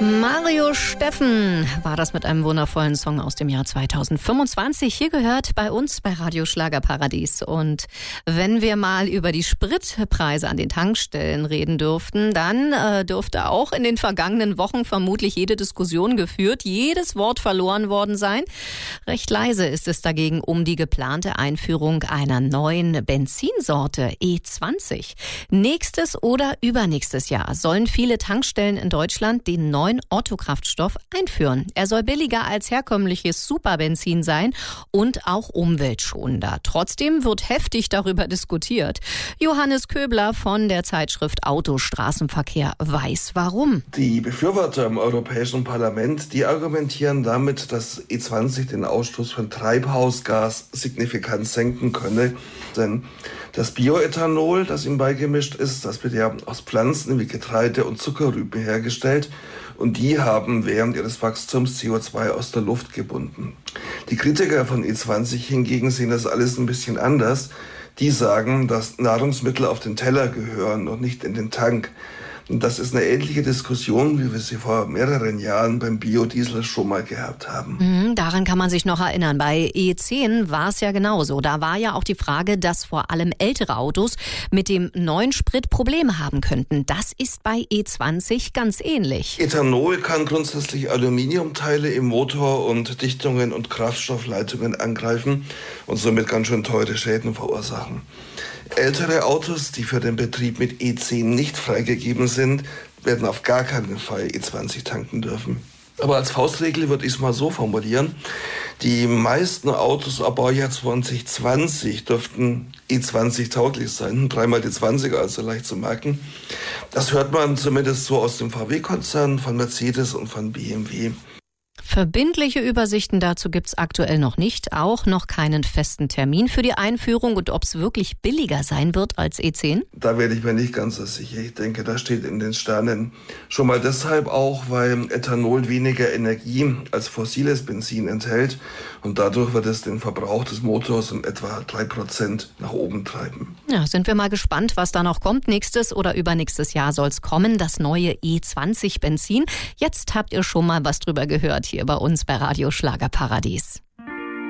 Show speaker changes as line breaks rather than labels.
Mario Steffen war das mit einem wundervollen Song aus dem Jahr 2025. Hier gehört bei uns bei Radio Schlagerparadies. Und wenn wir mal über die Spritpreise an den Tankstellen reden dürften, dann dürfte auch in den vergangenen Wochen vermutlich jede Diskussion geführt, jedes Wort verloren worden sein. Recht leise ist es dagegen um die geplante Einführung einer neuen Benzinsorte E20. Nächstes oder übernächstes Jahr sollen viele Tankstellen in Deutschland den neuen Otto-Kraftstoff einführen. Er soll billiger als herkömmliches Superbenzin sein und auch umweltschonender. Trotzdem wird heftig darüber diskutiert. Johannes Köbler von der Zeitschrift Autostraßenverkehr weiß warum.
Die Befürworter im Europäischen Parlament, die argumentieren damit, dass E20 den Ausstoß von Treibhausgas signifikant senken könne. Denn das Bioethanol, das ihm beigemischt ist, das wird ja aus Pflanzen wie Getreide und Zuckerrüben hergestellt. Und die haben während ihres Wachstums CO2 aus der Luft gebunden. Die Kritiker von E20 hingegen sehen das alles ein bisschen anders. Die sagen, dass Nahrungsmittel auf den Teller gehören und nicht in den Tank. Und das ist eine ähnliche Diskussion, wie wir sie vor mehreren Jahren beim Biodiesel schon mal gehabt haben.
Daran kann man sich noch erinnern. Bei E10 war es ja genauso. Da war ja auch die Frage, dass vor allem ältere Autos mit dem neuen Sprit Probleme haben könnten. Das ist bei E20 ganz ähnlich.
Ethanol kann grundsätzlich Aluminiumteile im Motor und Dichtungen und Kraftstoffleitungen angreifen und somit ganz schön teure Schäden verursachen. Ältere Autos, die für den Betrieb mit E10 nicht freigegeben sind, werden auf gar keinen Fall E20 tanken dürfen. Aber als Faustregel würde ich es mal so formulieren. Die meisten Autos ab Baujahr 2020 dürften E20 tauglich sein. 3x die 20er, also leicht zu merken. Das hört man zumindest so aus dem VW-Konzern, von Mercedes und von BMW.
Verbindliche Übersichten dazu gibt's aktuell noch nicht, auch noch keinen festen Termin für die Einführung und ob es wirklich billiger sein wird als E10?
Da werde ich mir nicht ganz so sicher. Ich denke, das steht in den Sternen. Schon mal deshalb auch, weil Ethanol weniger Energie als fossiles Benzin enthält und dadurch wird es den Verbrauch des Motors um etwa 3% nach oben treiben.
Ja, sind wir mal gespannt, was da noch kommt. Nächstes oder übernächstes Jahr soll's kommen, das neue E20 Benzin. Jetzt habt ihr schon mal was drüber gehört hier bei uns bei Radio Schlagerparadies.